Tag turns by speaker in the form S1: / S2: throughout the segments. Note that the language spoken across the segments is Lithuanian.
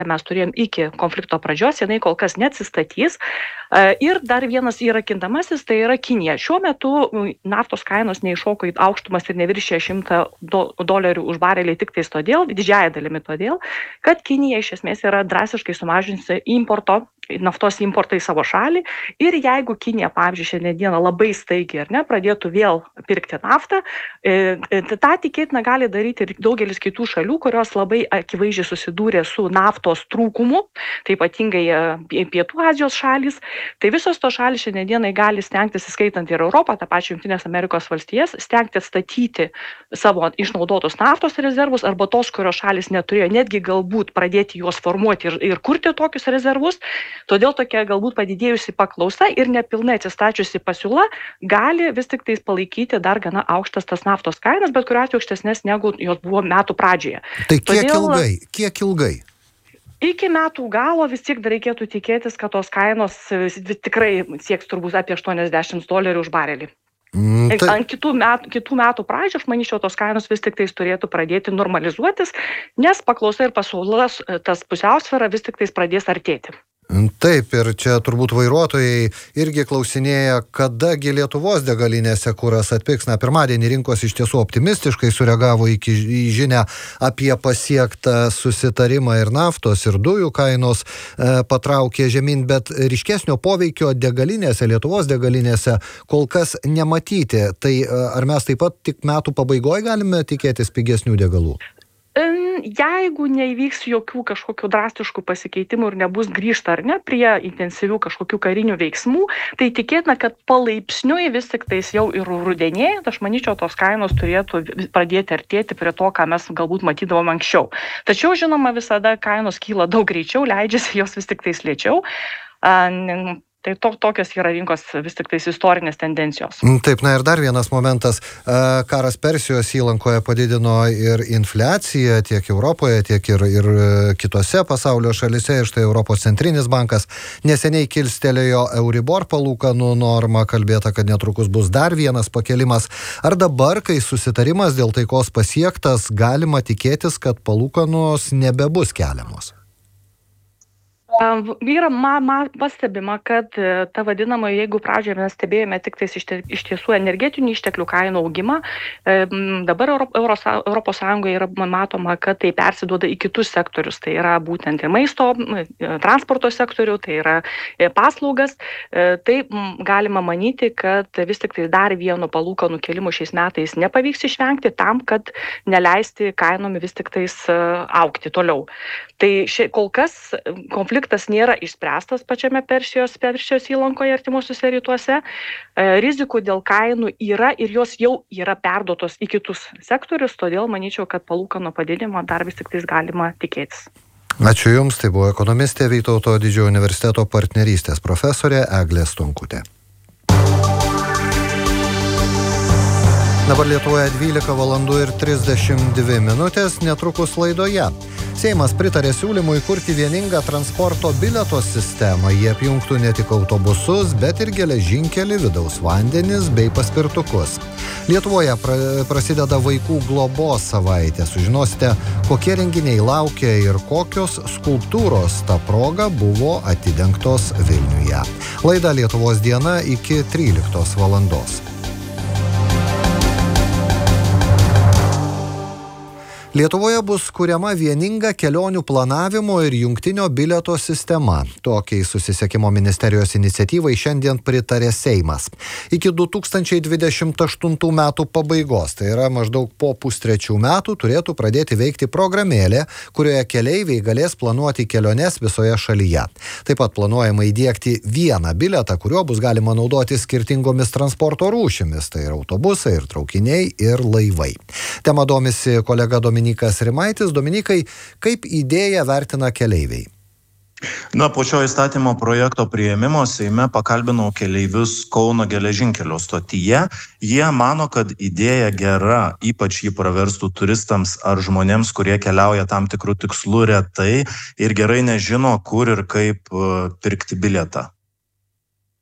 S1: mes turėjom iki konflikto pradžios, jinai kol kas neatsistatys. Ir dar vienas yra kintamasis, tai yra Kinija. Šiuo metu naftos kainos neiššoko į aukštumas ir neviršė $100 už barelį tik tais todėl, didžiąją dalimi todėl, kad Kinija iš esmės yra drastiškai sumažinusi naftos importą į savo šalį ir jeigu Kinija, pavyzdžiui, šiandieną labai staigiai pradėtų vėl pirkti naftą, tą tikėtina gali daryti ir daugelis kitų šalių, kurios labai akivaizdžiai susidūrė su naftos trūkumu, tai ypatingai Pietų Azijos šalys. Tai visos tos šalys šiandienai gali stengtis, įskaitant ir Europą, tą pačią Jungtinės Amerikos valstijas, stengti atstatyti savo išnaudotus naftos rezervus arba tos, kurios šalys neturėjo, netgi galbūt pradėti juos formuoti ir kurti tokius rezervus. Todėl tokia galbūt padidėjusi paklausa ir nepilnai atsistačiusi pasiūla gali vis tik tais palaikyti dar gana aukštas tas naftos kainas, bet kuriuo atveju aukštesnės negu jos buvo metų pradžioje.
S2: Tai kiek ilgai?
S1: Iki metų galo vis tiek dar reikėtų tikėtis, kad tos kainos tikrai sieks turbūt apie $80 už barelį. Ant kitų metų pradžio, aš manyčiau, tos kainos vis tik tais turėtų pradėti normalizuotis, nes paklausa ir pasiūlos tas pusiausvėra vis tik tais pradės artėti.
S2: Taip, ir čia turbūt vairuotojai irgi klausinėja, kadagi Lietuvos degalinėse kuras atpigs. Pirmadienį rinkos iš tiesų optimistiškai sureagavo į žinią apie pasiektą susitarimą ir naftos, ir dujų kainos patraukė žemyn, bet ryškesnio poveikio degalinėse, Lietuvos degalinėse kol kas nematyti. Tai ar mes taip pat tik metų pabaigoje galime tikėtis pigesnių degalų?
S1: Jeigu neįvyks jokių kažkokių drastiškų pasikeitimų ir nebus grįžta prie intensyvių kažkokių karinių veiksmų, tai tikėtina, kad palaipsniui vis tik tais jau ir rudenėjant, aš manyčiau, tos kainos turėtų pradėti artėti prie to, ką mes galbūt matydavom anksčiau. Tačiau, žinoma, visada kainos kyla daug greičiau, leidžiasi jos vis tik tais lėčiau. Tai tokios yra rinkos vis tik tais istorinės tendencijos.
S2: Taip, ir dar vienas momentas. Karas Persijos įlankoje padidino ir infliaciją tiek Europoje, tiek ir kitose pasaulio šalise. Ir štai Europos centrinis bankas neseniai kilstelėjo Euribor palūkanų normą, kalbėta, kad netrukus bus dar vienas pakelimas. Ar dabar, kai susitarimas dėl taikos pasiektas, galima tikėtis, kad palūkanos nebebus keliamos?
S1: Yra pastebima, kad ta vadinama, jeigu pradžioje mes stebėjome tik tais iš tiesų energetinių išteklių kainų augimą, dabar Europos Sąjungoje yra matoma, kad tai persiduoda į kitus sektorius. Tai yra būtent ir maisto, transporto sektorių, tai yra paslaugas. Tai galima manyti, kad vis tik tai dar vieno palūkanų kėlimų šiais metais nepavyks išvengti tam, kad neleisti kainom vis tik tais augti toliau. Tai kol kas konfliktas nėra išspręstas pačiame Persijos įlankoje artimuosiuose rytuose. Rizikų dėl kainų yra ir jos jau yra perduotos į kitus sektorius, todėl manyčiau, kad palūkanų padidinimo dar vis tik tais galima tikėtis.
S2: Ačiū Jums, tai buvo ekonomistė Vytauto Didžiojo universiteto partnerystės profesorė Eglė Stonkutė. Dabar Lietuvoje 12:32 minutės, netrukus laidoje. Seimas pritarė siūlymui kurti vieningą transporto bilieto sistemą. Jie apjungtų ne tik autobusus, bet ir geležinkelį, vidaus vandenis bei paspirtukus. Lietuvoje prasideda vaikų globos savaitė. Sužinosite, kokie renginiai laukia ir kokios skulptūros ta proga buvo atidengtos Vilniuje. Laida Lietuvos diena iki 13 valandos. Lietuvoje bus kuriama vieninga kelionių planavimo ir jungtinio bilieto sistema. Tokiai susisiekimo ministerijos iniciatyvai šiandien pritarė Seimas. Iki 2028 metų pabaigos, tai yra maždaug po pustrečių metų, turėtų pradėti veikti programėlė, kurioje keleiviai galės planuoti keliones visoje šalyje. Taip pat planuojama įdiegti vieną bilietą, kuriuo bus galima naudoti skirtingomis transporto rūšimis, tai yra autobusai, ir traukiniai, ir laivai. Tema domisi kolega Dominikas Rimaitis. Dominikai, kaip idėją vertina keleiviai?
S3: Po šio įstatymo projekto priėmimo Seime pakalbinau keleivius Kauno geležinkelio stotyje. Jie mano, kad idėja gera, ypač jį praverstų turistams ar žmonėms, kurie keliauja tam tikrų tikslų retai ir gerai nežino, kur ir kaip pirkti bilietą.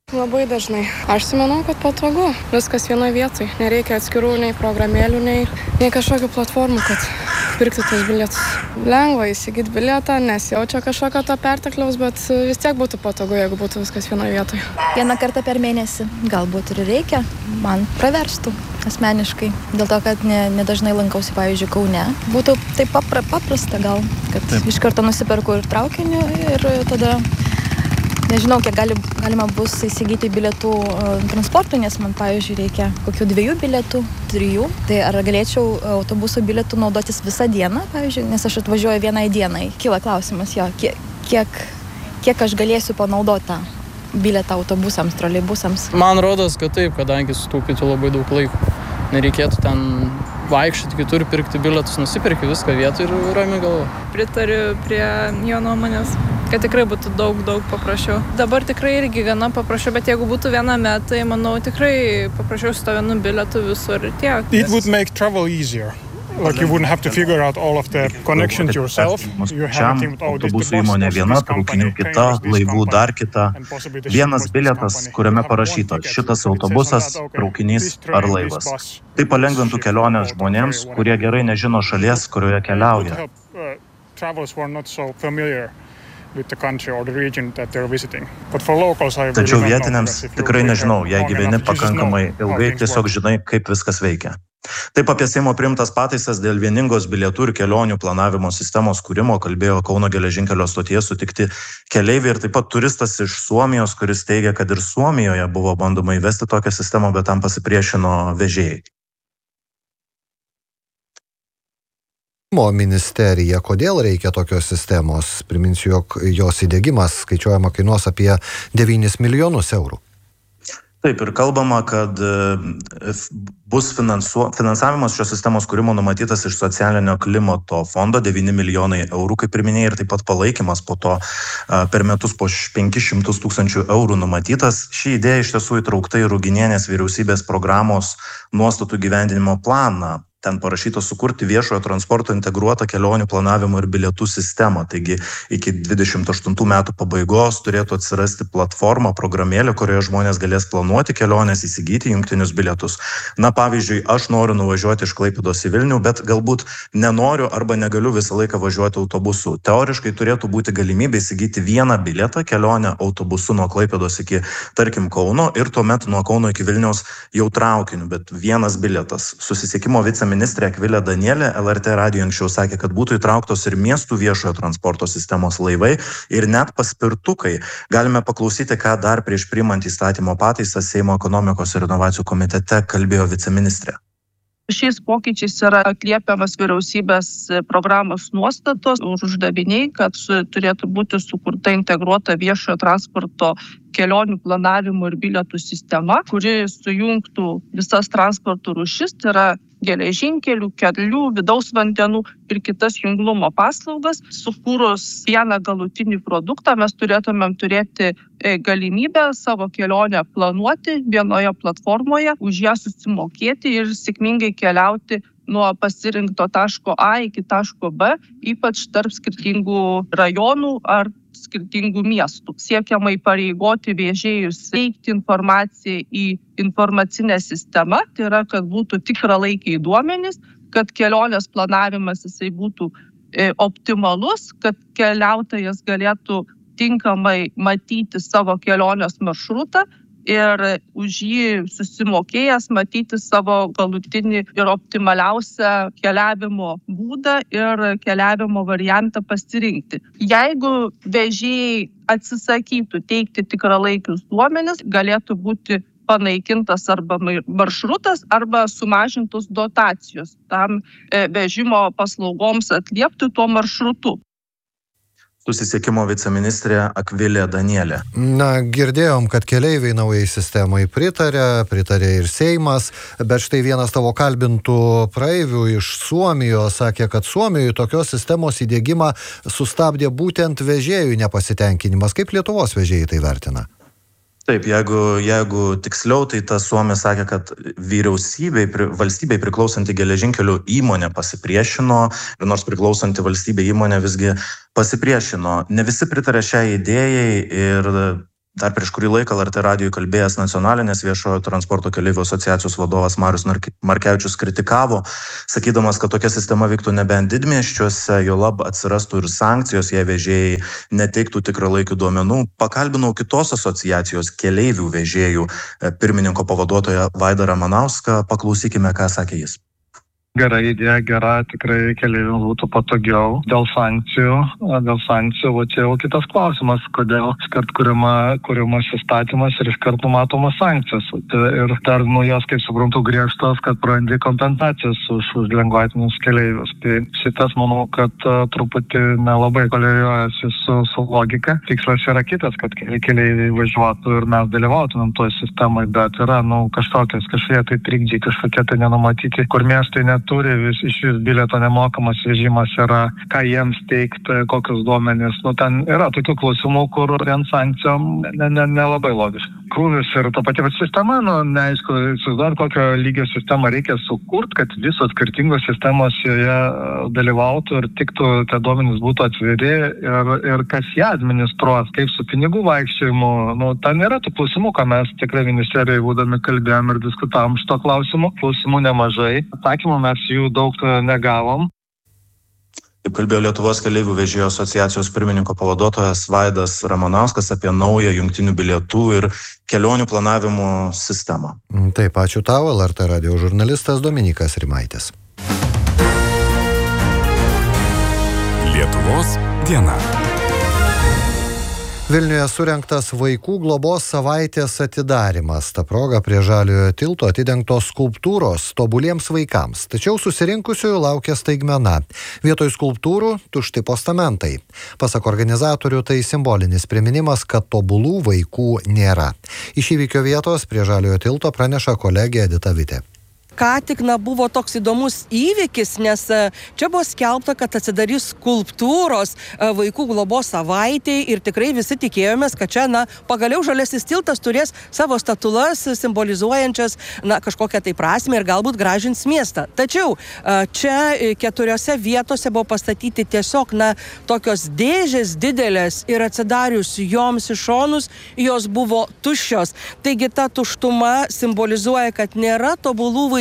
S4: Labai dažnai. Aš manau, kad patogu. Viskas vienoje vietoje. Nereikia atskirų nei programėlių, nei kažkokių platformų, kad pirkti tos bilietus. Lengva įsigyti bilietą, nesijaučia kažkokio to pertekliaus, bet vis tiek būtų patogu, jeigu būtų viskas vienoje vietoje.
S5: Vieną kartą per mėnesį galbūt ir reikia. Man praverstų asmeniškai. Dėl to, kad nedažnai lankausi, pavyzdžiui, Kaune. Būtų taip paprasta gal, kad iš karto nusiperku ir traukinį ir tada nežinau, kiek galima bus įsigyti bilietų transportui, nes man, pavyzdžiui, reikia kokių 2 bilietų, 3. Tai ar galėčiau autobuso bilietų naudotis visą dieną, pavyzdžiui, nes aš atvažiuoju vienai dienai. Kyla klausimas, kiek aš galėsiu panaudoti tą bilietą autobusams, troleibusams.
S6: Man rodos, kad taip, kadangi sutaupytų labai daug laiko. Nereikėtų ten vaikščioti kitur, pirkti bilietus, nusipirki viską vietoj ir ramiai galvo.
S4: Pritariu prie jo nuomonės, kad tikrai būtų daug paprasčiau. Dabar tikrai irgi gana paprasčiau, bet jeigu būtų viename, tai manau tikrai paprasčiau su to vienu bilietu visur ir tiek.
S7: It would make travel easier. Like you wouldn't have to figure out all of the connections yourself.
S3: Šiam autobusų įmonė viena, traukinių kita, laivų dar kita. Vienas bilietas, kuriame parašyta šitas autobusas, traukinys ar laivas. Tai palengvintų kelionę žmonėms, kurie gerai nežino šalies, kurioje keliauja. Tačiau vietiniams tikrai nežinau, jei gyveni pakankamai ilgai, tiesiog žinai, kaip viskas veikia. Taip apie Seimo priimtas pataisas dėl vieningos bilietų ir kelionių planavimo sistemos kūrimo kalbėjo Kauno geležinkelio stotyje sutikti keleiviai ir taip pat turistas iš Suomijos, kuris teigia, kad ir Suomijoje buvo bandoma įvesti tokią sistemą, bet tam pasipriešino vežėjai.
S2: Ministerija, kodėl reikia tokios sistemos? Priminsiu, jog jos įdiegimas skaičiuojama kainuos apie 9 milijonus eurų.
S3: Taip, ir kalbama, kad bus finansavimas šios sistemos kūrimo numatytas iš socialinio klimato fondo 9 milijonai eurų, kaip ir minėjai, ir taip pat palaikymas po to per metus po 500 000 eurų numatytas. Ši idėja iš tiesų įtraukta į Ruginienės vyriausybės programos nuostatų gyvendinimo planą. Ten parašyta sukurti viešojo transporto integruotą kelionių planavimo ir bilietų sistemą. Taigi iki 28 metų pabaigos turėtų atsirasti platforma, programėlė, kurioje žmonės galės planuoti keliones, įsigyti jungtinius bilietus. Na, pavyzdžiui, aš noriu nuvažiuoti iš Klaipėdos į Vilnių, bet galbūt nenoriu arba negaliu visą laiką važiuoti autobusu. Teoriškai turėtų būti galimybė įsigyti vieną bilietą kelionę autobusu nuo Klaipėdos iki, tarkim, Kauno ir tuomet nuo Kauno iki Vilniaus jau traukiniu, bet vienas bilietas. Susisiekimo viceministrė Akvilė Danielė LRT radijo anksčiau sakė, kad būtų įtrauktos ir miestų viešojo transporto sistemos laivai ir net paspirtukai. Galime paklausyti, ką dar prieš priimant įstatymo pataisą Seimo ekonomikos ir inovacijų komitete kalbėjo viceministrė.
S8: Šiais pokyčiais yra atliepiamas vyriausybės programos nuostatos uždaviniai, kad turėtų būti sukurta integruota viešojo transporto kelionių planavimo ir bilietų sistema, kuri sujungtų visas transporto rūšis, tai yra geležinkelių, kelių, vidaus vandenų ir kitas junglumo paslaugas. Sukūrus vieną galutinį produktą, mes turėtumėm turėti galimybę savo kelionę planuoti vienoje platformoje, už ją susimokėti ir sėkmingai keliauti nuo pasirinkto taško A iki taško B, ypač tarp skirtingų rajonų ar skirtingų miestų. Siekiama įpareigoti vežėjus teikti informaciją į informacinę sistemą, tai yra, kad būtų tikralaikiai duomenys, kad kelionės planavimas jisai būtų optimalus, kad keliautojas galėtų tinkamai matyti savo kelionės maršrutą ir už jį susimokėjęs matyti savo galutinį ir optimaliausią keliavimo būdą ir keliavimo variantą pasirinkti. Jeigu vežėjai atsisakytų teikti tikralaikius duomenis, galėtų būti panaikintas arba maršrutas, arba sumažintos dotacijos tam vežimo paslaugoms atliepti tuo maršrutu.
S3: Susisiekimo viceministrė Akvilė Danielė.
S2: Na, girdėjom, kad keleiviai naujai sistemai pritarė ir Seimas, bet štai vienas tavo kalbintų praeivių iš Suomijos sakė, kad Suomijoje tokios sistemos įdiegimą sustabdė būtent vežėjų nepasitenkinimas. Kaip Lietuvos vežėjai tai vertina?
S3: Taip, jeigu tiksliau, tai tas Suomis sakė, kad valstybei priklausanti geležinkelių įmonė pasipriešino ir nors priklausanti valstybei įmonė visgi pasipriešino. Ne visi pritarė šiai idėjai ir dar prieš kurį laiką LRT radijui kalbėjęs Nacionalinės viešojo transporto keleivių asociacijos vadovas Marius Markevičius kritikavo, sakydamas, kad tokia sistema vyktų nebent didmiesčiuose, juolab atsirastų ir sankcijos, jei vežėjai neteiktų tikralaikių duomenų. Pakalbinau kitos asociacijos keleivių vežėjų pirmininko pavaduotoją Vaidą Ramanauską. Paklausykime, ką sakė jis.
S9: Gera idėja, gera, tikrai keleiviams būtų patogiau. Dėl sankcijų, va čia jau kitas klausimas, kodėl iškart kuriamas įstatymas ir iškart numatomas sankcijos. Ir dar jos, kaip suprantu, griežtos, kad prarandi kompensacijas už lengvatinius keleivius. Tai šitas, manau, kad truputį nelabai koreliuojasi su logika. Tikslas yra kitas, kad keleiviai važiuotų ir mes dalyvautumėm toje sistemoje, bet yra kažkokie tai trikdžiai, kažkokie tai nenumatyti, kur miestai neturi, iš vis bilieto nemokamas vežimas yra, ką jiems teikti, kokius duomenis. Ten yra tokių klausimų, kur vien sankcijom nelabai logiška. Krūvis ir ta pati sistema, neaišku, dar kokio lygio sistemą reikia sukurti, kad visos skirtingos sistemos joje dalyvautų ir tiktų, tie duomenys būtų atviri ir kas ją administruos, kaip su pinigų vaikščiojimu. Ten yra tų klausimų, ką mes tikrai ministerijoje būdami kalbėjom ir diskutavom šito klausimu. Klausimų nemažai. Atsakymų mes jų daug negavom.
S3: Kaip kalbėjo Lietuvos keleivių vežėjų asociacijos pirmininko pavaduotojas Vaidas Ramanauskas apie naują jungtinių bilietų ir kelionių planavimo sistemą.
S2: Taip, ačiū tau, LRT radijo žurnalistas Dominikas Rimaitis.
S10: Lietuvos diena.
S2: Vilniuje surengtas vaikų globos savaitės atidarymas. Ta proga prie Žaliojo tilto atidengtos skulptūros tobuliems vaikams. Tačiau susirinkusiųjų laukia staigmena. Vietoj skulptūrų tušti postamentai. Pasak organizatorių, tai simbolinis priminimas, kad tobulų vaikų nėra. Iš įvykio vietos prie Žaliojo tilto praneša kolegė Edita Vitė.
S11: Ką tik buvo toks įdomus įvykis, nes čia buvo skelbta, kad atsidarys skulptūros vaikų globos savaitėje ir tikrai visi tikėjomės, kad čia pagaliau Žaliasis tiltas turės savo statulas simbolizuojančias kažkokią tai prasmę ir galbūt gražins miestą. Tačiau čia 4 vietose buvo pastatyti tiesiog tokios dėžės didelės ir atsidarius joms į šonus, jos buvo tuščios. Taigi ta tuštuma simbolizuoja, kad nėra tobulų vaikų.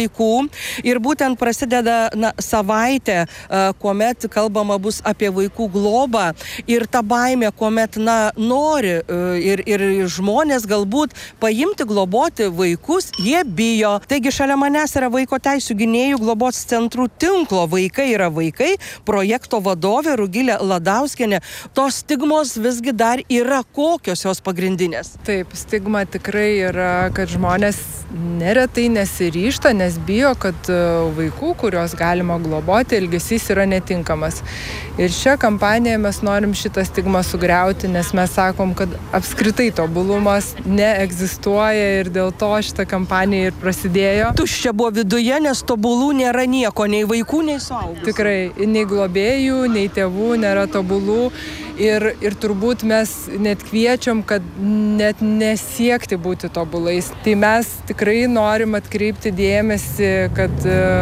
S11: Ir būtent prasideda savaitė, kuomet kalbama bus apie vaikų globą ir ta baimė, kuomet nori ir žmonės galbūt paimti, globoti vaikus, jie bijo. Taigi šalia manęs yra vaiko teisių gynėjų globos centrų tinklo Vaikai yra vaikai projekto vadovė Rugilė Ladauskienė. Tos stigmos visgi dar yra, kokios jos pagrindinės?
S12: Taip, stigma tikrai yra, kad žmonės neretai nesiryžta, nes bijo, kad vaikų, kuriuos galima globoti, elgesys yra netinkamas. Ir šią kampaniją mes norim šitą stigmą sugriauti, nes mes sakom, kad apskritai tobulumas neegzistuoja ir dėl to šitą kampaniją ir prasidėjo.
S11: Tuščia buvo viduje, nes tobulų nėra nieko, nei vaikų, nei suaugusių.
S12: Tikrai, nei globėjų, nei tėvų nėra tobulų. Ir turbūt mes net kviečiam, kad net nesiekti būti tobulais. Tai mes tikrai norim atkreipti dėmesį, kad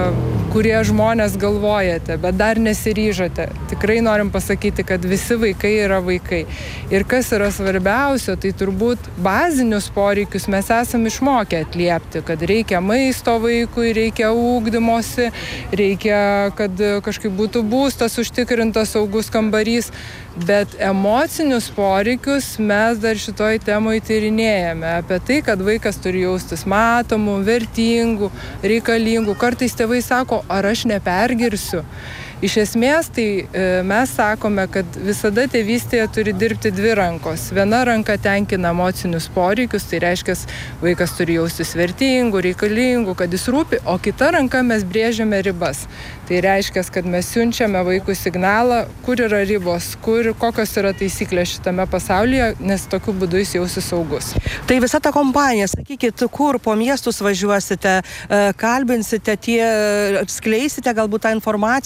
S12: kurie žmonės galvojate, bet dar nesiryžote. Tikrai norim pasakyti, kad visi vaikai yra vaikai. Ir kas yra svarbiausia, tai turbūt bazinius poreikius mes esam išmokę atliepti, kad reikia maisto vaikui, reikia ugdymosi, reikia, kad kažkaip būtų būstas užtikrintas, saugus kambarys. Bet emocinius poreikius mes dar šitoj temoj tyrinėjame. Apie tai, kad vaikas turi jaustis matomų, vertingų, reikalingų. Kartais tėvai sako, ar aš nepergirsiu. Iš esmės, tai mes sakome, kad visada tėvystėje turi dirbti 2 rankos. Viena ranka tenkina emocinius poreikius, tai reiškia, vaikas turi jaustis vertingų, reikalingų, kad jis rūpi, o kita ranka mes brėžiame ribas. Tai reiškia, kad mes siunčiame vaikui signalą, kur yra ribos, kokios yra taisyklės šitame pasaulyje, nes tokiu būdu jis jausis saugus.
S11: Tai visa ta kompanija, sakykit, kur po miestus važiuosite, kalbinsite, skleisite galbūt tą informaciją,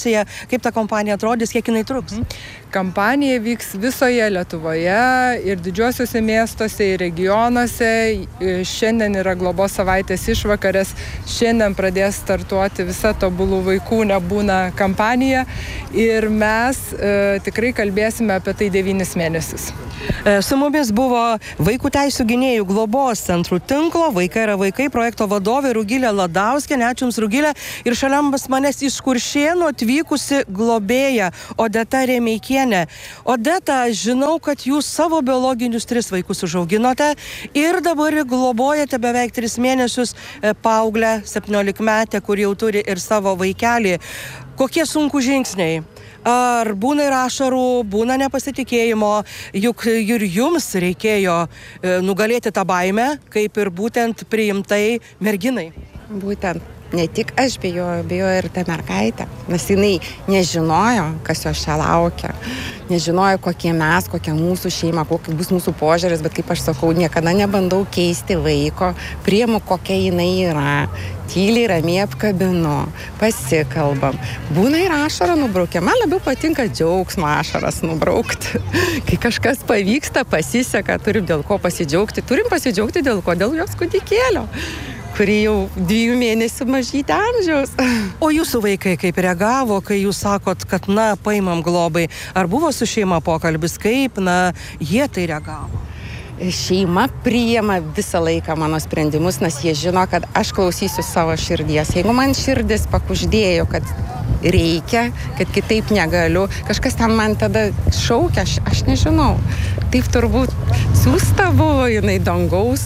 S11: kaip ta kompanija atrodys, kiek jinai truks?
S12: Kampanija vyks visoje Lietuvoje ir didžiuosiuose miestuose, ir regionuose. Šiandien yra globos savaitės išvakarės. Šiandien pradės startuoti visa Tobulų vaikų nebūna kampanija. Ir mes tikrai kalbėsime apie tai 9 mėnesius.
S11: Su mumis buvo Vaikų teisių gynėjų globos centrų tinklo Vaikai yra vaikai projekto vadovė Rugilė Ladauskienė. Ačiū Jums, Rugilė. Ir šalia manęs iš Kuršėnų atvykusi globėja Odeta Remeikienė. Odeta, žinau, kad Jūs savo biologinius 3 vaikus užauginote ir dabar globojate beveik 3 mėnesius paauglę 17-metę, kur jau turi ir savo vaikelį. Kokie sunkūs žingsniai? Ar būna ir ašarų, būna nepasitikėjimo, juk ir Jums reikėjo nugalėti tą baimę, kaip ir būtent priimtai merginai?
S10: Būtent. Ne tik aš bijojo ir ta mergaitė, nes jinai nežinojo, kas jos čia laukia, nežinojo, kokie mes, kokia mūsų šeima, kokia bus mūsų požiūris, bet kaip aš sakau, niekada nebandau keisti vaiko, priimu, kokia jinai yra, tyliai, ramiai apkabinu, pasikalbam. Būna ir ašarą nubraukia, man labiau patinka džiaugsmo ašaras nubraukti. Kai kažkas pavyksta, pasiseka, turim dėl ko pasidžiaugti, turim pasidžiaugti dėl ko, dėl jos kūdikėlio, kurį jau 2 mėnesių mažytė amžiaus.
S11: O Jūsų vaikai kaip reagavo, kai Jūs sakot, kad, paimam globai? Ar buvo su šeima pokalbis, kaip, jie tai reagavo?
S10: Šeima priima visą laiką mano sprendimus, nes jie žino, kad aš klausysiu savo širdies. Jeigu man širdis pakuždėjo, kad reikia, kad kitaip negaliu, kažkas ten man tada šaukia, aš nežinau. Taip turbūt siųsta buvo jinai dangaus.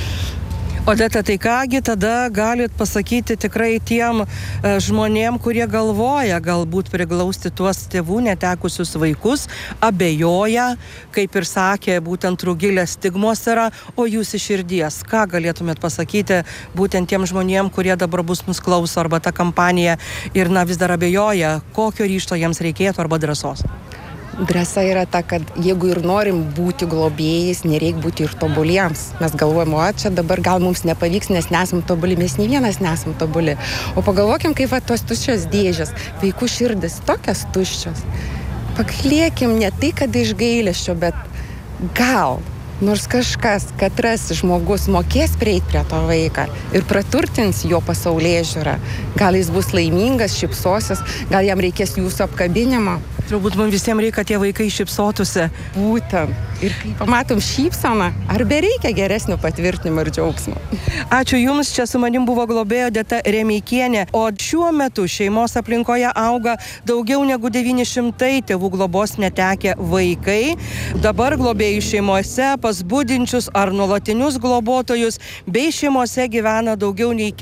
S11: Odeta, tai kągi tada galit pasakyti tikrai tiem žmonėm, kurie galvoja galbūt priglausti tuos tėvų netekusius vaikus, abejoja, kaip ir sakė, būtent Rugilė, stigmos yra, o Jūs iš širdies. Ką galėtumėt pasakyti būtent tiem žmonėm, kurie dabar bus mus klauso arba tą kampaniją ir vis dar abejoja, kokio ryžto jiems reikėtų arba drąsos?
S10: Drąsa yra ta, kad jeigu ir norim būti globėjais, nereik būti ir tobuliems. Mes galvojam, čia dabar gal mums nepavyks, nes nesam tobuli, mes nei vienas nesam tobuli. O pagalvokim, kaip tos tuščios dėžės, vaikų širdis tokios tuščios. Paklėkim ne tai, kad iš gailesčio, bet gal nors kažkas, katras žmogus mokės prieiti prie to vaiką ir praturtins jo pasaulėžiūrą. Gal jis bus laimingas, šypsosis, gal jam reikės Jūsų apkabinimo.
S11: Turbūt mums visiems reikia, kad tie vaikai šypsotųsi.
S10: Būtent. Ir kai pamatom šypseną, ar bereikia geresnio patvirtinimo ir džiaugsmo.
S11: Ačiū Jums, čia su manim buvo globėja Odeta Remeikienė. O šiuo metu šeimos aplinkoje auga daugiau negu 900 tėvų globos netekę vaikai. Dabar globėjų šeimose pas budinčius ar nuolatinius globotojus bei šeimose gyvena daugiau nei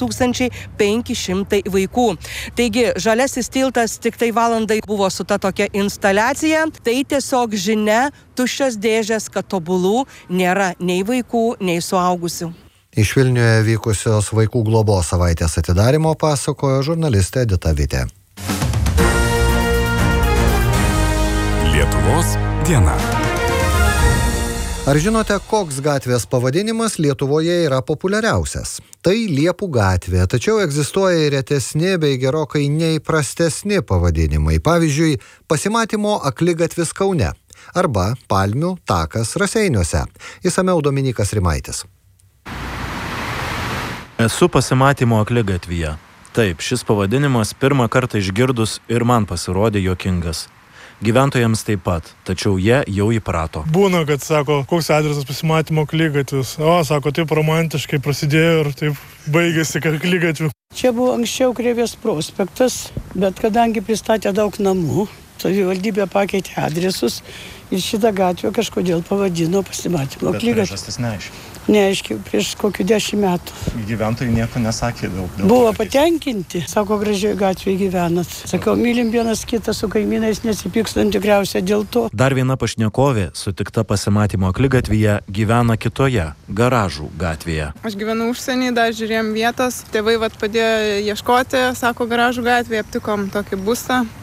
S11: 4500 vaikų. Taigi, žaliasis tiltas tik tai valandai buvo su ta tokia instaliacija. Tai tiesiog žinia, tuščios dėžės, kad tobulų nėra nei vaikų, nei suaugusių.
S2: Iš Vilniuje vykusios vaikų globos savaitės atidarymo pasakojo žurnalistė Edita Vitė.
S13: Lietuvos diena.
S2: Ar žinote, koks gatvės pavadinimas Lietuvoje yra populiariausias? Tai Liepų gatvė, tačiau egzistuoja ir retesni bei gerokai neįprastesni pavadinimai. Pavyzdžiui, Pasimatymo akligatvis Kaune arba Palmių takas Raseiniuose. Išsamiau Dominykas Rimaitis.
S3: Esu Pasimatymo akligatvyje. Taip, šis pavadinimas pirmą kartą išgirdus ir man pasirodė juokingas. Gyventojams taip pat, tačiau jie jau įprato.
S7: Būna, kad sako, koks adresas Pasimatymo akligatvis. Sako, taip romantiškai prasidėjo ir taip baigėsi akligatviu.
S14: Čia buvo anksčiau Krėvės prospektas, bet kadangi pristatė daug namų, savivaldybė pakeitė adresus ir šitą gatvę kažkodėl pavadino Pasimatymo akligatviu.
S3: Bet priežastis neaiški.
S14: Neaiškiai, prieš kokių 10 metų.
S3: Gyventojai nieko nesakė daug.
S14: Buvo patenkinti, sako, gražiai gatvėje gyvenat. Sakau, mylim vienas kitą su kaimynais, nesipykstant tikriausiai dėl to.
S3: Dar viena pašnekovė, sutikta Pasimatymo akligatvyje, gyvena kitoje, Garažų gatvėje.
S15: Aš gyvenu užsienį, dar žiūrėjom vietos. Tėvai padėjo ieškoti, sako, Garažų gatvėje, aptikom tokį būstą.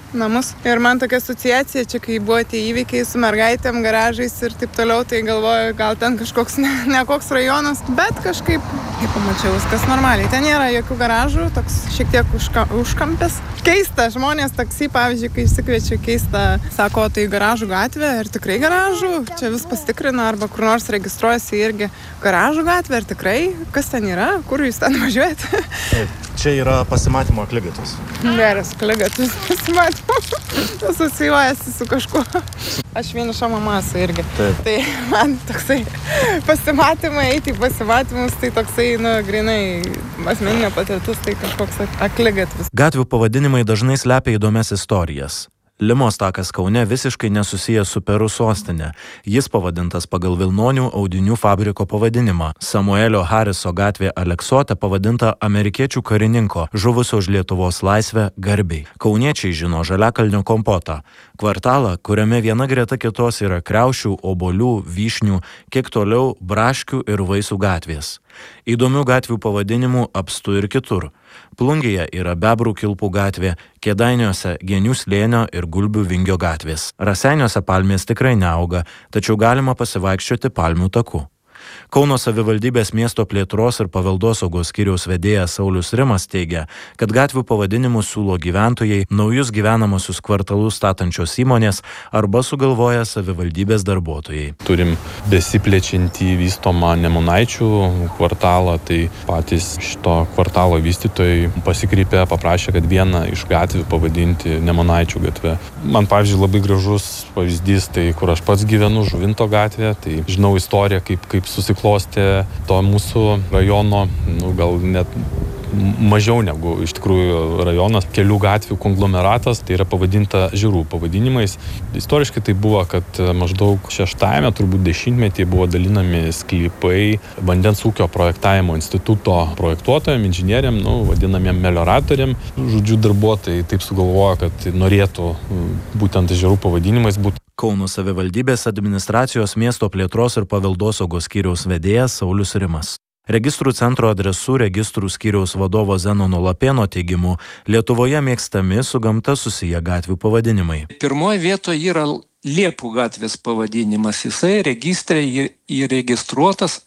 S4: namus. Ir man tokia asociacija, čia kai buvo tie įvykiai su mergaitėm, garažais ir taip toliau, tai galvoju, gal ten kažkoks nekoks rajonas, bet kažkaip, kaip pamačiau, viskas normaliai. Ten nėra jokių garažų, toks šiek tiek užkampės. Keista, žmonės taksi, pavyzdžiui, kai išsikviečiu keista, sako, tai garažų gatvė ir tikrai garažų, čia vis pasitikrina arba kur nors registruojasi irgi garažų gatvė ir tikrai, kas ten yra, kur jūs ten važiuojate.
S3: Čia yra pasimatymo akligatvis.
S4: Geras akligatvis pasimatymo. Asocijuojasi su kažkuo. Aš vieniša mama esu irgi. Taip. Tai man toksai pasimatymai, eiti į pasimatymus, tai toksai, grinai asmeninė patirtis, tai kažkoks akligatvis.
S3: Gatvių pavadinimai dažnai slepia įdomias istorijas. Limos takas Kaune visiškai nesusijęs su Peru sostinė. Jis pavadintas pagal vilnonių audinių fabriko pavadinimą. Samuelio Hariso gatvė Aleksote pavadinta amerikiečių karininko, žuvusio už Lietuvos laisvę garbei. Kauniečiai žino Žaliakalnio kompotą. Kvartalą, kuriame viena greta kitos yra kriaušių, obuolių, vyšnių, kiek toliau braškių ir vaisių gatvės. Įdomių gatvių pavadinimų apstu ir kitur. Plungėje yra Bebrų kilpų gatvė, Kėdainiuose Genių slėnio ir Gulbių Vingio gatvės. Raseiniuose palmės tikrai neauga, tačiau galima pasivaikščioti palmių taku. Kauno savivaldybės miesto plėtros ir paveldosaugos skyriaus vedėjas Saulius Rimas teigia, kad gatvių pavadinimus siūlo gyventojai, naujus gyvenamosius kvartalus statančios įmonės arba sugalvoja savivaldybės darbuotojai.
S13: Turim besiplečiantį vystomą Nemunaičių kvartalą, tai patys šito kvartalo vystytojai pasikreipė, paprašė, kad vieną iš gatvių pavadinti Nemunaičių gatve. Man, pavyzdžiui, labai gražus pavyzdys, tai kur aš pats gyvenu, Žuvinto gatvė, tai žinau istoriją, kaip susiklostė to mūsų rajono, gal net mažiau negu iš tikrųjų rajonas, kelių gatvių konglomeratas, tai yra pavadinta žirų pavadinimais. Istoriškai tai buvo, kad maždaug 6-ame, turbūt 10-metyje buvo dalinami sklypai vandens ūkio projektavimo instituto projektuotojam, inžinieriam, vadinamiem melioratoriam. Žodžiu, darbuotojai taip sugalvojo, kad norėtų būtent žirų pavadinimais būti.
S3: Kauno savivaldybės administracijos miesto plėtros ir paveldosaugos skyriaus vedėjas Saulius Rimas. Registrų centro adresų registrų skyriaus vadovo Zenono Lapėno teigimu, Lietuvoje mėgstami su gamta susiję gatvių pavadinimai.
S15: Pirmoje vietoje yra Liepų gatvės pavadinimas. Jisai registre įregistruotas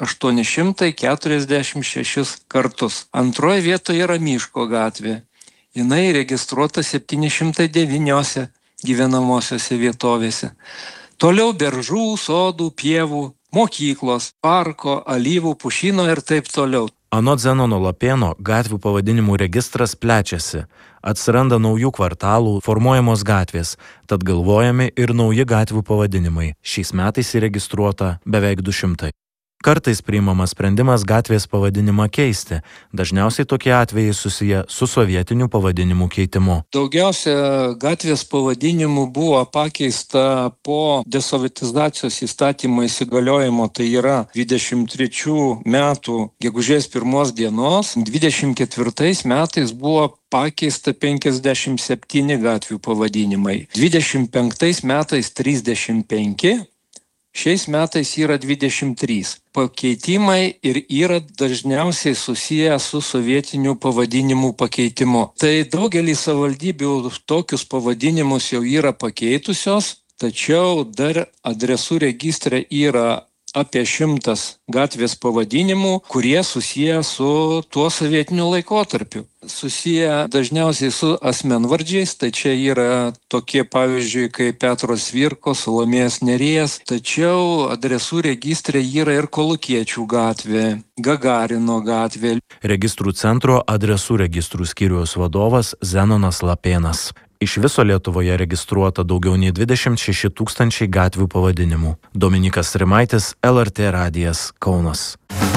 S15: 846 kartus. Antroje vietoje yra Miško gatvė. Jinai įregistruota 709 gyvenamosiose vietovėse. Toliau beržų, sodų, pievų, mokyklos, parko, alyvų, pušyno ir taip toliau.
S3: Anot Zenono Lapėno, gatvių pavadinimų registras plečiasi. Atsiranda naujų kvartalų, formuojamos gatvės, tad galvojami ir nauji gatvių pavadinimai. Šiais metais įregistruota beveik 200. Kartais priimamas sprendimas gatvės pavadinimą keisti. Dažniausiai tokie atvejai susiję su sovietinių pavadinimų keitimu.
S15: Daugiausia gatvės pavadinimų buvo pakeista po desovietizacijos įstatymo įsigaliojimo, tai yra 23 metų gegužės 1 dienos. 24 metais buvo pakeista 57 gatvių pavadinimai. 25 metais 35. Šiais metais yra 23. Pakeitimai ir yra dažniausiai susiję su sovietinių pavadinimų pakeitimu. Tai daugelį savivaldybių tokius pavadinimus jau yra pakeitusios, tačiau dar adresų registre yra apie 100 gatvės pavadinimų, kurie susiję su tuo sovietiniu laikotarpiu. Susiję dažniausiai su asmenvardžiais, tai čia yra tokie pavyzdžiui kaip Petro Cvirkos, Salomėjos Nėries, tačiau adresų registre yra ir Kolūkiečių gatvė, Gagarino gatvė.
S3: Registrų centro adresų registrų skyriaus vadovas Zenonas Lapėnas. Iš viso Lietuvoje registruota daugiau nei 26 000 gatvių pavadinimų. Dominikas Rimaitis, LRT radijas, Kaunas.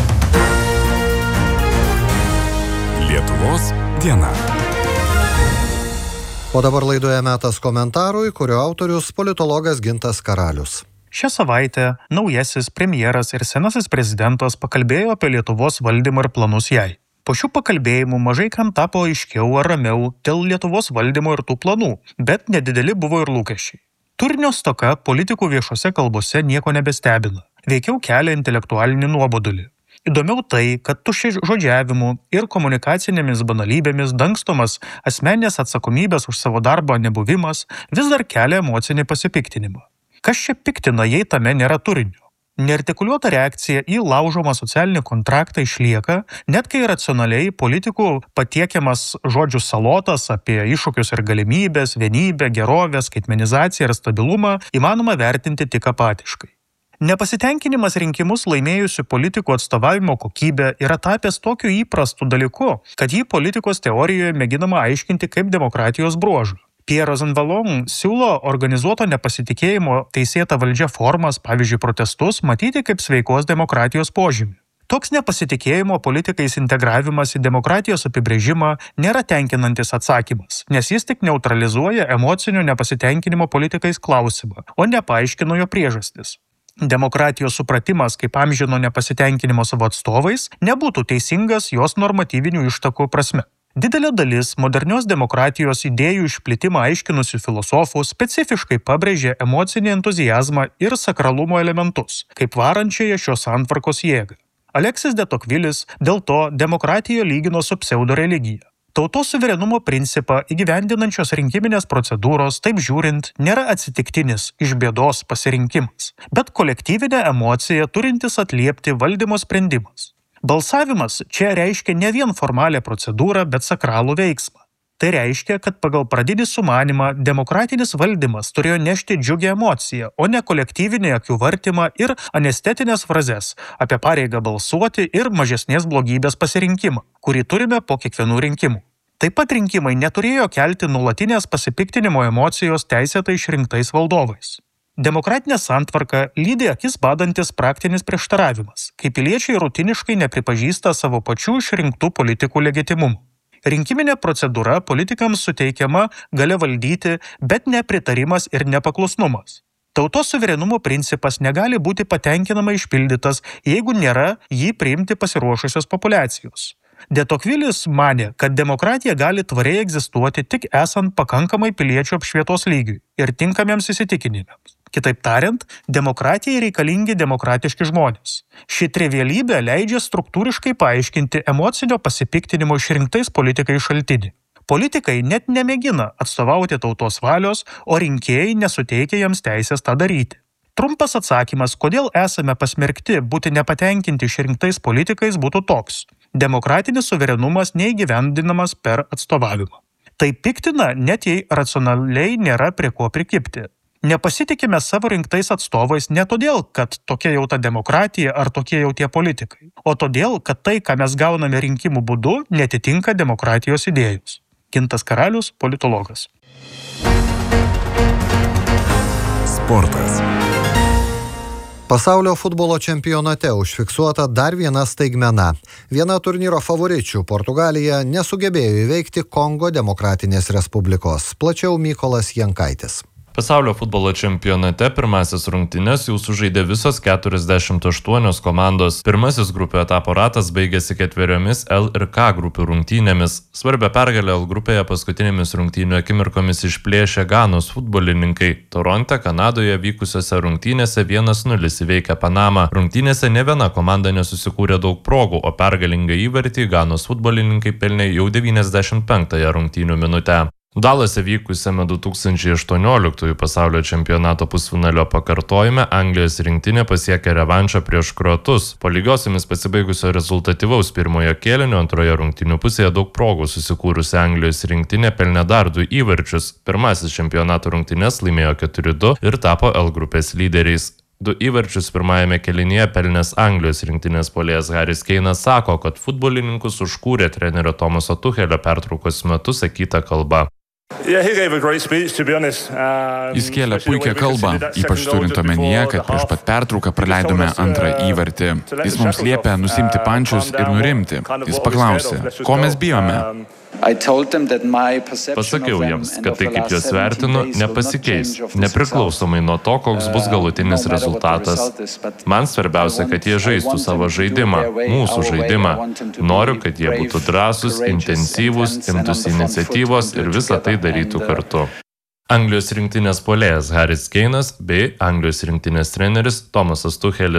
S2: Lietuvos diena. O dabar laidoje metas komentarui, kurio autorius politologas Gintas Karalius.
S16: Šią savaitę naujasis premjeras ir senasis prezidentas pakalbėjo apie Lietuvos valdymą ir planus jai. Po šių pakalbėjimų mažai kam tapo aiškiau ar ramiau dėl Lietuvos valdymo ir tų planų, bet nedideli buvo ir lūkesčiai. Turinio stoka politikų viešose kalbose nieko nebestebina, veikiau kelia intelektualinį nuobodulį. Įdomiau tai, kad tuščiai žodžiavimu ir komunikacinėmis banalybėmis dangstomas asmeninės atsakomybės už savo darbą nebuvimas vis dar kelia emocinį pasipiktinimą. Kas čia piktina, jei tame nėra turinio? Neartikuliuota reakcija į laužomą socialinį kontraktą išlieka, net kai racionaliai politikų patiekiamas žodžių salotas apie iššūkius ir galimybės, vienybę, gerovę, skaitmenizaciją ir stabilumą įmanoma vertinti tik apatiškai. Nepasitenkinimas rinkimus laimėjusių politikų atstovavimo kokybė yra tapęs tokiu įprastu dalyku, kad jį politikos teorijoje mėginama aiškinti kaip demokratijos bruožą. Pierre Rosenvallon siūlo organizuoto nepasitikėjimo teisėta valdžia formas, pavyzdžiui protestus, matyti kaip sveikos demokratijos požymį. Toks nepasitikėjimo politikais integravimas į demokratijos apibrėžimą nėra tenkinantis atsakymas, nes jis tik neutralizuoja emocinio nepasitenkinimo politikais klausimą, o nepaaiškino jo priežastis. Demokratijos supratimas kaip amžino nepasitenkinimo savo atstovais nebūtų teisingas jos normatyvinių ištakų prasme. Didelė dalis modernios demokratijos idėjų išplitimą aiškinusių filosofų specifiškai pabrėžė emocinį entuziazmą ir sakralumo elementus, kaip varančiąją šios santvarkos jėgą. Aleksis de Tocquevillis dėl to demokratiją lygino su pseudoreligija. Tautos suverenumo principą įgyvendinančios rinkiminės procedūros, taip žiūrint, nėra atsitiktinis iš bėdos pasirinkimas, bet kolektyvinė emocija turintis atliepti valdymo sprendimas. Balsavimas čia reiškia ne vien formalią procedūrą, bet sakralų veiksmą. Tai reiškia, kad pagal pradinį sumanymą demokratinis valdymas turėjo nešti džiugią emociją, o ne kolektyvinį akių vartymą ir anestetinės frazes apie pareigą balsuoti ir mažesnės blogybės pasirinkimą, kurį turime po kiekvienų rinkimų. Taip pat rinkimai neturėjo kelti nuolatinės pasipiktinimo emocijos teisėtai išrinktais valdovais. Demokratinė santvarka lydi akis badantis praktinis prieštaravimas, kai piliečiai rutiniškai nepripažįsta savo pačių išrinktų politikų legitimumo. Rinkiminė procedūra politikams suteikiama galia valdyti, bet nepritarimas ir nepaklusnumas. Tautos suverenumo principas negali būti patenkinamai išpildytas, jeigu nėra jį priimti pasiruošusios populiacijos. De Tocquevillis manė, kad demokratija gali tvariai egzistuoti tik esant pakankamai piliečių apšvietos lygiui ir tinkamiems įsitikinimams. Kitaip tariant, demokratijai reikalingi demokratiški žmonės. Ši trivialybė leidžia struktūriškai paaiškinti emocinio pasipiktinimo išrinktais politikais šaltinį. Politikai net nemėgina atstovauti tautos valios, o rinkėjai nesuteikia jiems teisės tą daryti. Trumpas atsakymas, kodėl esame pasmerkti būti nepatenkinti išrinktais politikais, būtų toks. Demokratinis suverenumas neįgyvendinamas per atstovavimą. Tai piktina, net jei racionaliai nėra prie ko prikibti. Nepasitikime savo rinktais atstovais ne todėl, kad tokia jau ta demokratija ar tokie jau tie politikai, o todėl, kad tai, ką mes gauname rinkimų būdu, netitinka demokratijos idėjos. Gintas Karalius, politologas.
S2: Sportas. Pasaulio futbolo čempionate užfiksuota dar viena staigmena. Viena turnyro favoričių, Portugalija, nesugebėjo įveikti Kongo Demokratinės Respublikos. Plačiau Mykolas Jankaitis.
S17: Pasaulio futbolo čempionate pirmasis rungtynes jau sužaidė visos 48 komandos. Pirmasis grupių etapo ratas baigėsi 4 L ir K grupių rungtynėmis. Svarbią pergalę L grupėje paskutinėmis rungtynių akimirkomis išplėšė Ganos futbolininkai. Toronte, Kanadoje vykusiose rungtynėse 1-0 įveikė Panamą. Rungtynėse ne viena komanda nesusikūrė daug progų, o pergalingą įvartį Ganos futbolininkai pelnė jau 95-ąją rungtynių minutę. Dalase vykusiame 2018 pasaulio čempionato pusfinalio pakartojime Anglijos rinktinė pasiekė revanšą prieš kroatus. Po lygiosiomis pasibaigusio rezultatyvaus pirmojo kėlinio antroje rungtynių pusėje daug progų susikūrusi Anglijos rinktinė pelnė dar 2 įvarčius. Pirmasis čempionato rungtynes laimėjo 4-2 ir tapo L grupės lyderiais. 2 įvarčius pirmajame kėlinyje pelnęs Anglijos rinktinės puolėjas Haris Keinas sako, kad futbolininkus užkūrė trenerio Tomaso Tuchelio pertraukos metu sakyta kalba.
S18: Jis kėlė puikią kalbą, ypač turint omenyje, kad prieš pat pertrauką praleidome antrą įvartį. Jis mums liepė nusimti pančius ir nurimti. Jis paklausė, ko mes bijome.
S17: Pasakiau jiems, kad tai, kaip juos vertinu, nepasikeis, nepriklausomai nuo to, koks bus galutinis rezultatas. Man svarbiausia, kad jie žaistų savo žaidimą, mūsų žaidimą. Noriu, kad jie būtų drąsūs, intensyvūs, imtųsi iniciatyvos ir visą tai darytų kartu. Anglijos rinktinės puolėjas Haris Keinas bei Anglijos rinktinės treneris Tomasas Tuchelis.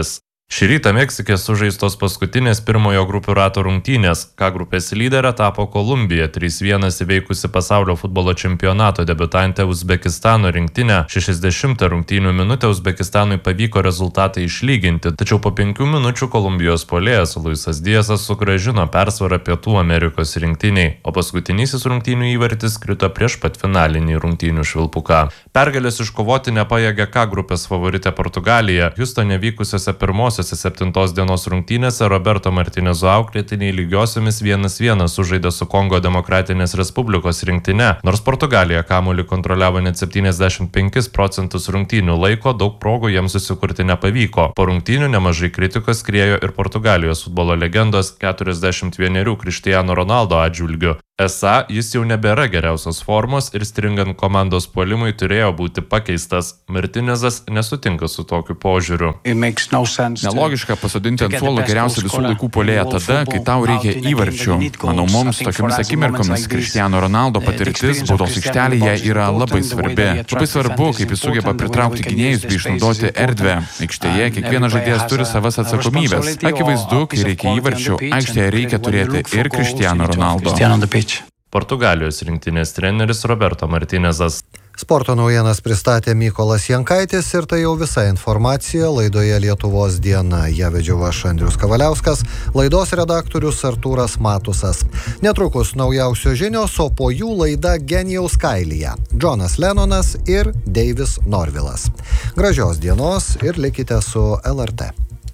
S17: Šį rytą Meksikė sužaistos paskutinės pirmojo grupių rato rungtynės. K grupės lyderė tapo Kolumbija, 3-1 įveikusi pasaulio futbolo čempionato debiutantę Uzbekistano rinktinę. 60 rungtynių minutę Uzbekistanui pavyko rezultatą išlyginti, tačiau po 5 minučių Kolumbijos puolėjas Luisas Diasas sugrąžino persvarą Pietų Amerikos rinktiniai, o paskutinysis rungtynių įvartis krito prieš patfinalinį rungtynių švilpuką. Pergalės iškovoti nepajėgė K grupės favoritė Portugalija. Hjustone vykusiose pirmosiose 7 dienos rungtynėse Roberto Martinezo auklėtiniai lygiosiomis 1-1 sužaidė su Kongo Demokratinės Respublikos rinktine. Nors Portugalija kamuolį kontroliavo net 75% rungtynių laiko, daug progų jiems susikurti nepavyko. Po rungtynių nemažai kritikos skriejo ir Portugalijos futbolo legendos 41 Cristiano Ronaldo atžvilgiu. Esą jis jau nebėra geriausios formos ir stringant komandos puolimui turėjo būti pakeistas. Martinezas nesutinka su tokiu požiūriu.
S18: Nelogiška pasodinti ant suolo geriausią visų laikų puolėją tada, kai tau reikia įvarčių. Manau, mums tokiamis akimirkomis Cristiano Ronaldo patirtis baudos aikštelėje yra labai svarbi. Labai svarbu, kaip jis sugeba pritraukti gynėjus bei išnaudoti erdvę. Aikštėje kiekvienas žaidėjas turi savas atsakomybės. Akivaizdu, kai reikia įvarčių, aikštėje reikia turėti ir Cristiano Ronaldo.
S17: Portugalijos rinktinės treneris Roberto Martinezas.
S2: Sporto naujienas pristatė Mykolas Jankaitis ir tai jau visa informacija laidoje Lietuvos diena. Ją vedžiau aš Andrius Kavaliauskas, laidos redaktorius Artūras Matusas. Netrukus naujausios žinios, o po jų laida Genijaus kailyje. Džonas Lennonas ir Deivis Norvilas. Gražios dienos ir likite su LRT.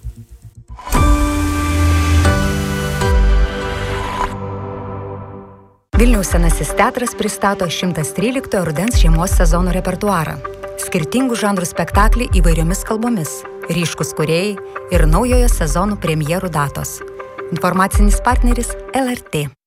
S19: Vilniaus Senasis teatras pristato 113 rudens žiemos sezono repertuarą. Skirtingų žanrų spektaklį įvairiomis kalbomis, ryškus kūrėjai ir naujojo sezono premjerų datos. Informacinis partneris LRT.